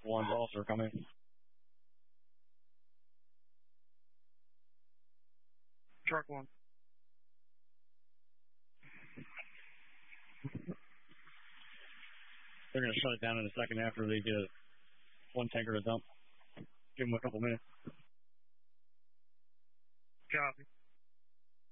One's also coming. Truck 1. They're going to shut it down in a second after they get one tanker to dump. Give them a couple minutes. Copy.